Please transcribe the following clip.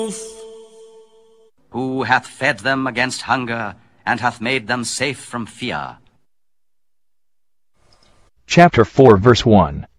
Who hath fed them against hunger, and hath made them safe from fear. Chapter 4, verse 1.